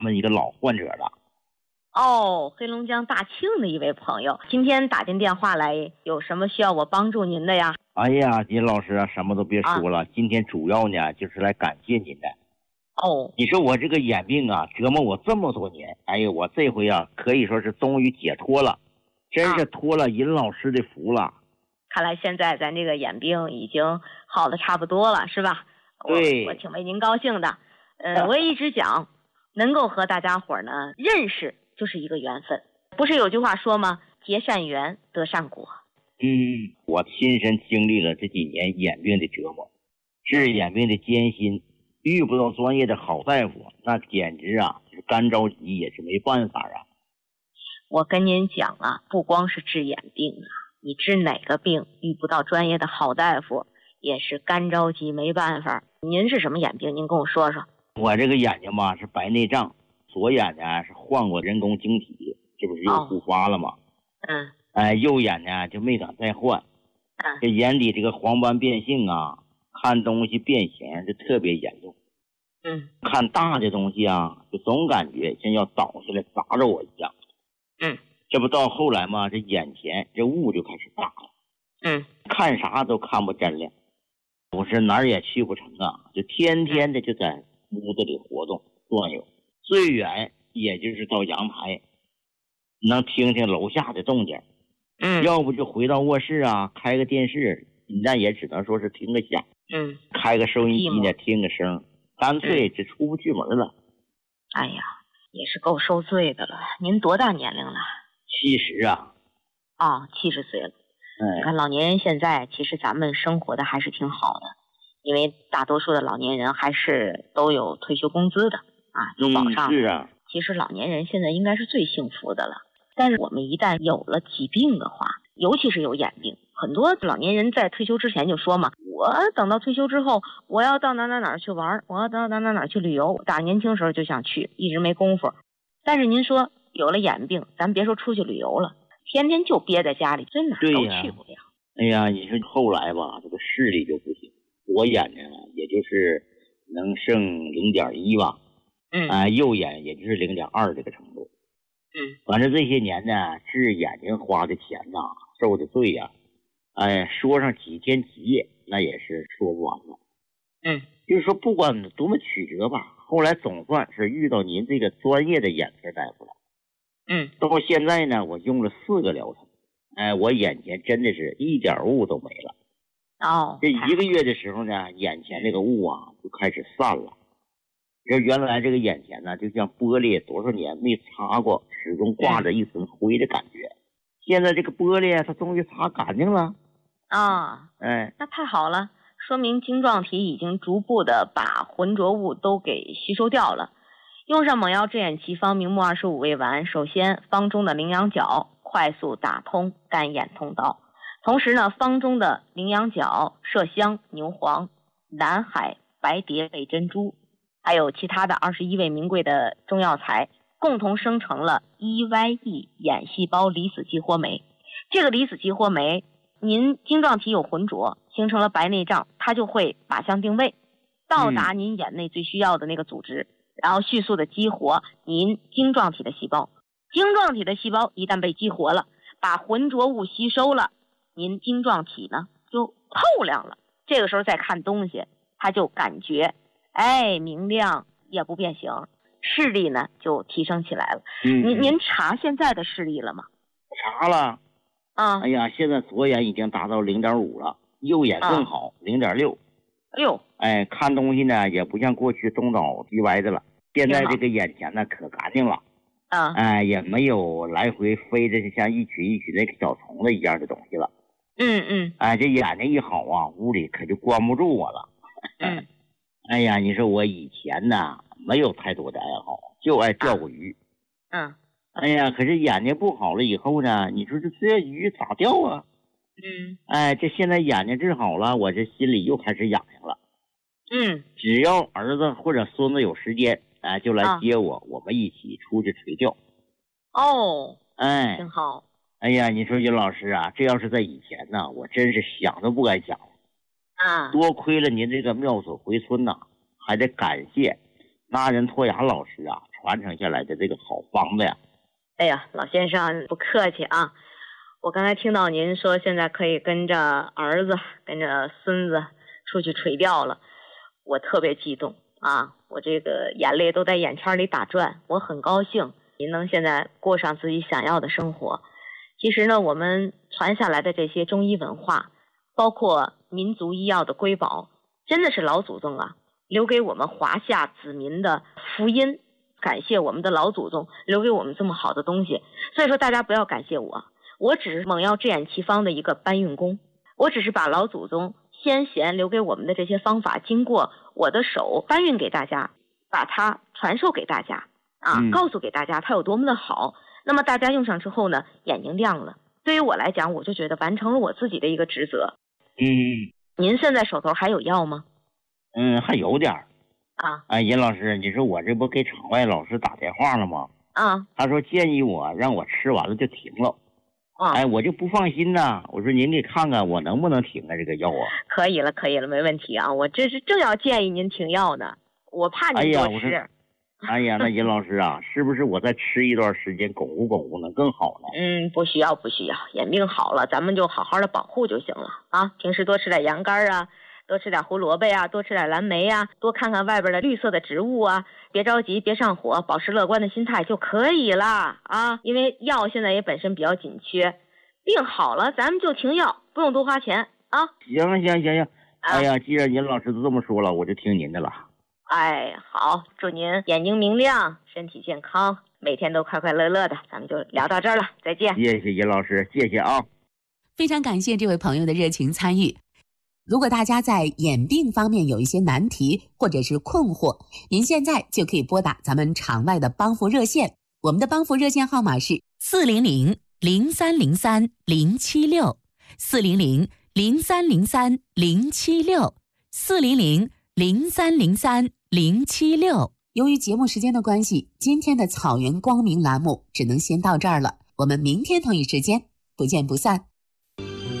我们一个老患者了。 哦，黑龙江大庆的一位朋友，今天打进电话来，有什么需要我帮助您的呀？ 哎呀，金老师啊，什么都别说了，今天主要呢就是来感谢您的。 哦， 你说我这个眼病啊，折磨我这么多年，哎呀，我这回啊可以说是终于解脱了，真是托了尹老师的福了。 看来现在咱这个眼病已经好的差不多了，是吧？ 对， 我挺为您高兴的。我也一直讲，能够和大家伙呢认识就是一个缘分。不是有句话说吗？结善缘得善果。 我亲身经历了这几年眼病的折磨，治眼病的艰辛，遇不到专业的好大夫，那简直啊就是干着急也是没办法啊。 我跟您讲啊，不光是治眼病啊，你治哪个病遇不到专业的好大夫也是干着急没办法。您是什么眼病？您跟我说说。 我这个眼睛吧是白内障，左眼呢是换过人工晶体，这不是又复发了吗？右眼呢就没敢再换。这眼底这个黄斑变性啊，看东西变形就特别严重。看大的东西啊，就总感觉像要倒下来砸着我一样。这不到后来嘛，这眼前这雾就开始大了。看啥都看不真亮。我是哪儿也去不成啊，就天天的就在屋子里活动转悠，最远也就是到阳台，能听听楼下的动静。要不就回到卧室啊，开个电视，那也只能说是听个响。开个收音机呢，听个声，干脆就出不去门了。 哎呀，也是够受罪的了。您多大年龄了 ？70啊。 哦，70岁了。你看老年人现在其实咱们生活的还是挺好的，因为大多数的老年人还是都有退休工资的啊，有保障。 是啊。 其实老年人现在应该是最幸福的了。但是我们一旦有了疾病的话，尤其是有眼病，很多老年人在退休之前就说嘛，我等到退休之后，我要到哪去玩，我要到哪去旅游。打年轻时候就想去，一直没功夫。但是您说有了眼病，咱别说出去旅游了，天天就憋在家里，真哪都去不了。 哎呀，你说后来吧，这个视力就不行，左眼呢也就是能剩0.1吧。右眼也就是0.2这个程度。反正这些年呢，治眼睛花的钱呐，受的罪呀，说上几天几夜，那也是说不完了。就是说不管多么曲折吧，后来总算是遇到您这个专业的眼科大夫了。到现在呢，我用了4个疗程，我眼前真的是一点雾都没了。这1个月的时候呢，眼前这个雾啊就开始散了。这原来这个眼前呢，就像玻璃多少年没擦过，始终挂着一层灰的感觉。现在这个玻璃它终于擦干净了。那太好了，说明晶状体已经逐步的把浑浊物都给吸收掉了。用上猛药治眼奇方明目25味丸，首先方中的羚羊角快速打通干眼通道，同时呢，方中的羚羊角、麝香、牛黄、南海、白蝶类珍珠，还有其他的21味名贵的中药材，共同生成了 EYE 眼细胞离子激活酶。这个离子激活酶，您晶状体有浑浊，形成了白内障，它就会靶向定位，到达您眼内最需要的那个组织，然后迅速的激活您晶状体的细胞。晶状体的细胞一旦被激活了，把浑浊物吸收了，您晶状体呢就透亮了。这个时候再看东西，它就感觉明亮，也不变形，视力呢就提升起来了。您查现在的视力了吗？ 查了。哎呀，现在左眼已经达到0.5了，右眼更好，0.6。看东西呢也不像过去东倒西歪的了，现在这个眼前呢可干净了。也没有来回飞着像一群一群那个小虫子一样的东西了。这眼睛一好啊，屋里可就关不住我了。哎呀，你说我以前呢没有太多的爱好，就爱钓过鱼。哎呀，可是眼睛不好了以后呢，你说这鱼咋钓啊？这现在眼睛治好了，我这心里又开始痒痒了。只要儿子或者孙子有时间，就来接我，我们一起出去垂钓。挺好。哎呀，你说尹老师啊，这要是在以前呢，我真是想都不敢想。多亏了您这个妙手回春呐，还得感谢拉人脱牙老师啊， 传承下来的这个好方子呀。 哎呀，老先生不客气啊，我刚才听到您说现在可以跟着儿子跟着孙子出去垂钓了，我特别激动啊，我这个眼泪都在眼圈里打转，我很高兴您能现在过上自己想要的生活。其实呢，我们传下来的这些中医文化，包括民族医药的瑰宝，真的是老祖宗啊留给我们华夏子民的福音，感谢我们的老祖宗留给我们这么好的东西。所以说大家不要感谢我，我只是猛药制眼奇方的一个搬运工，我只是把老祖宗先贤留给我们的这些方法经过我的手搬运给大家，把它传授给大家啊，告诉给大家它有多么的好。那么大家用上之后呢，眼睛亮了，对于我来讲，我就觉得完成了我自己的一个职责。您现在手头还有药吗？ 还有点啊。 尹老师，你说我这不给场外老师打电话了吗？他说建议我让我吃完了就停了。我就不放心呐。我说您给看看我能不能停这个药啊？ 可以了，没问题啊。我这是正要建议您停药呢，我怕您多吃。 那尹老师啊，是不是我再吃一段时间巩固能更好呢？ 不需要，眼病好了，咱们就好好的保护就行了啊。平时多吃点羊肝啊，多吃点胡萝卜呀，多吃点蓝莓呀，多看看外边的绿色的植物啊，别着急，别上火，保持乐观的心态就可以了啊。因为药现在也本身比较紧缺，病好了咱们就停药，不用多花钱啊。 行。哎呀，既然您老师都这么说了，我就听您的了。 好，祝您眼睛明亮，身体健康，每天都快快乐乐的。咱们就聊到这儿了，再见。 谢谢尹老师，谢谢啊。 非常感谢这位朋友的热情参与。如果大家在眼病方面有一些难题或者是困惑，您现在就可以拨打咱们场外的帮扶热线，我们的帮扶热线号码是400-0303-076，400-0303-076。由于节目时间的关系，今天的草原光明栏目只能先到这儿了，我们明天同一时间不见不散。